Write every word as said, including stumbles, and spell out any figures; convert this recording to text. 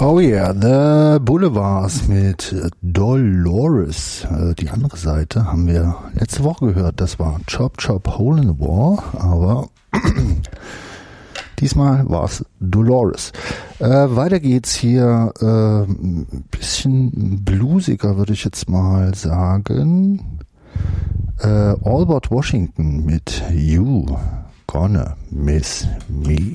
Oh yeah, The Boulevards mit Dolores. Die andere Seite haben wir letzte Woche gehört. Das war Chop Chop Hole in the Wall, aber diesmal war es Dolores. Äh, weiter geht's hier äh, ein bisschen bluesiger, würde ich jetzt mal sagen. Äh, Albert Washington mit You Gonna Miss Me.